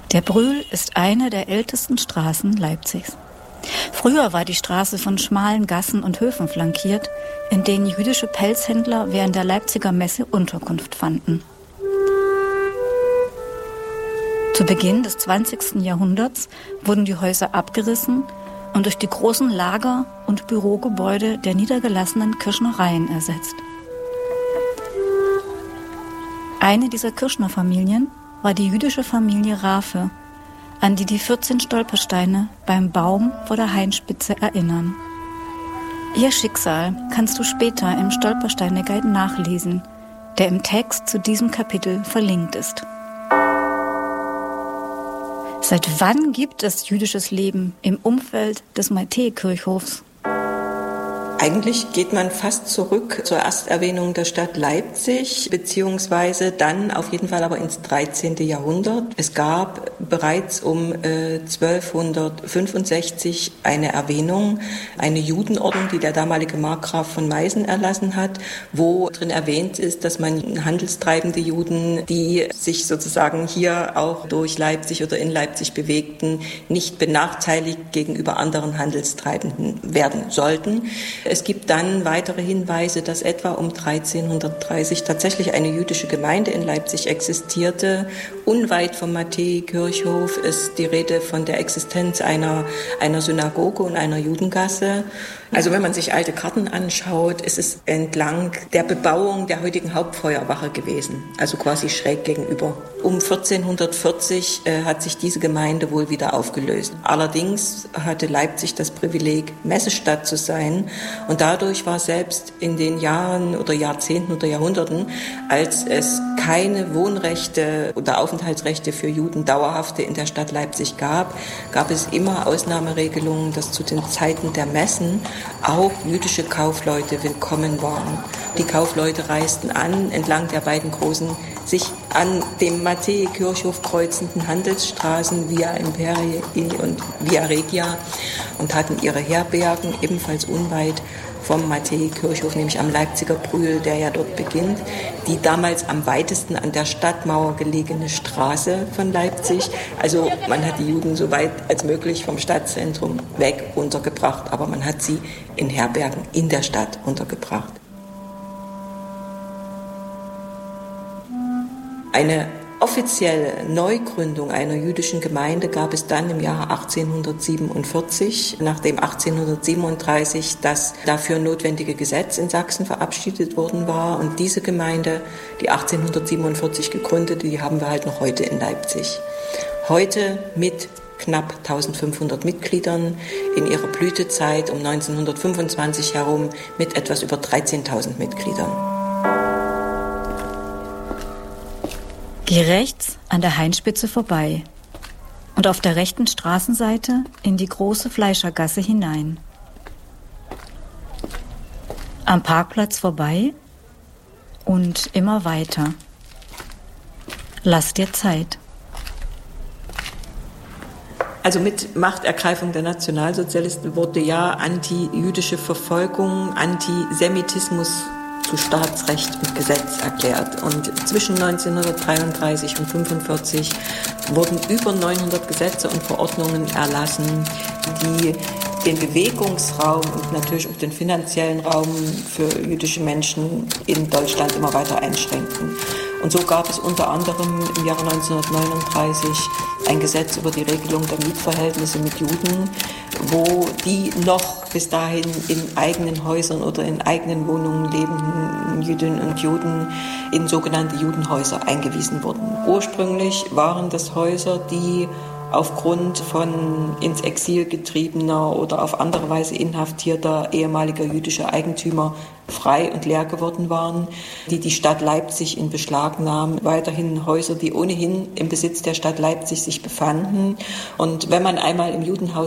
Der Brühl ist eine der ältesten Straßen Leipzigs. Früher war die Straße von schmalen Gassen und Höfen flankiert, in denen jüdische Pelzhändler während der Leipziger Messe Unterkunft fanden. Zu Beginn des 20. Jahrhunderts wurden die Häuser abgerissen und durch die großen Lager- und Bürogebäude der niedergelassenen Kirschnereien ersetzt. Eine dieser Kirschnerfamilien war die jüdische Familie Rafe, an die 14 Stolpersteine beim Baum vor der Hainspitze erinnern. Ihr Schicksal kannst du später im Stolpersteine-Guide nachlesen, der im Text zu diesem Kapitel verlinkt ist. Seit wann gibt es jüdisches Leben im Umfeld des Matthäi-Kirchhofs? Eigentlich geht man fast zurück zur Ersterwähnung der Stadt Leipzig, beziehungsweise dann auf jeden Fall aber ins 13. Jahrhundert. Es gab bereits um 1265 eine Erwähnung, eine Judenordnung, die der damalige Markgraf von Meißen erlassen hat, wo drin erwähnt ist, dass man handelstreibende Juden, die sich sozusagen hier auch durch Leipzig oder in Leipzig bewegten, nicht benachteiligt gegenüber anderen Handelstreibenden werden sollten. Es gibt dann weitere Hinweise, dass etwa um 1330 tatsächlich eine jüdische Gemeinde in Leipzig existierte. Unweit vom Matthäi-Kirchhof ist die Rede von der Existenz einer Synagoge und einer Judengasse. Also wenn man sich alte Karten anschaut, ist es entlang der Bebauung der heutigen Hauptfeuerwache gewesen, also quasi schräg gegenüber. Um 1440 hat sich diese Gemeinde wohl wieder aufgelöst. Allerdings hatte Leipzig das Privileg, Messestadt zu sein, und dadurch war selbst in den Jahren oder Jahrzehnten oder Jahrhunderten, als es keine Wohnrechte oder Aufenthaltsrechte für Juden dauerhafte in der Stadt Leipzig gab es immer Ausnahmeregelungen, dass zu den Zeiten der Messen auch jüdische Kaufleute willkommen waren. Die Kaufleute reisten an entlang der beiden großen, sich an dem Matthäi-Kirchhof kreuzenden Handelsstraßen Via Imperii und Via Regia und hatten ihre Herbergen ebenfalls unweit vom Matthäi-Kirchhof, nämlich am Leipziger Brühl, der ja dort beginnt, die damals am weitesten an der Stadtmauer gelegene Straße von Leipzig. Also man hat die Juden so weit als möglich vom Stadtzentrum weg untergebracht, aber man hat sie in Herbergen in der Stadt untergebracht. Eine offizielle Neugründung einer jüdischen Gemeinde gab es dann im Jahre 1847, nachdem 1837 das dafür notwendige Gesetz in Sachsen verabschiedet worden war. Und diese Gemeinde, die 1847 gegründete, die haben wir halt noch heute in Leipzig. Heute mit knapp 1500 Mitgliedern, in ihrer Blütezeit um 1925 herum mit etwas über 13.000 Mitgliedern. Geh rechts an der Hainspitze vorbei und auf der rechten Straßenseite in die große Fleischergasse hinein. Am Parkplatz vorbei und immer weiter. Lass dir Zeit. Also mit Machtergreifung der Nationalsozialisten wurde ja antijüdische Verfolgung, Antisemitismus zu Staatsrecht und Gesetz erklärt. Und zwischen 1933 und 1945 wurden über 900 Gesetze und Verordnungen erlassen, die den Bewegungsraum und natürlich auch den finanziellen Raum für jüdische Menschen in Deutschland immer weiter einschränkten. Und so gab es unter anderem im Jahre 1939 ein Gesetz über die Regelung der Mietverhältnisse mit Juden, wo die noch bis dahin in eigenen Häusern oder in eigenen Wohnungen lebenden Jüdinnen und Juden in sogenannte Judenhäuser eingewiesen wurden. Ursprünglich waren das Häuser, die aufgrund von ins Exil getriebener oder auf andere Weise inhaftierter ehemaliger jüdischer Eigentümer frei und leer geworden waren, die Stadt Leipzig in Beschlag nahm. Weiterhin Häuser, die ohnehin im Besitz der Stadt Leipzig sich befanden. Und wenn man einmal im Judenhaus